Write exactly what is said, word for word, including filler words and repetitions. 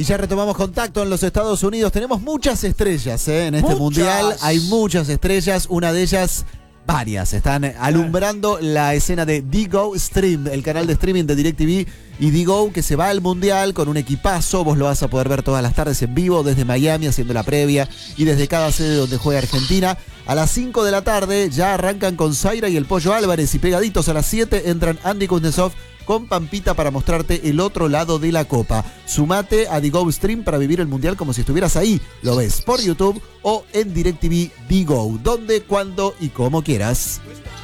Y ya retomamos contacto en los Estados Unidos. Tenemos muchas estrellas ¿eh? en este Muchas. mundial. Hay muchas estrellas. Una de ellas, varias, están alumbrando la escena de Digo Stream, el canal de streaming de DirecTV y Digo, que se va al mundial con un equipazo. Vos lo vas a poder ver todas las tardes en vivo desde Miami haciendo la previa y desde cada sede donde juega Argentina. A las cinco de la tarde ya arrancan con Zaira y el Pollo Álvarez y pegaditos a las siete entran Andy Kuznetsov con Pampita para mostrarte el otro lado de la copa. Sumate a Digo Stream para vivir el mundial como si estuvieras ahí. Lo ves por YouTube o en DirecTV Digo, donde, cuando y como quieras.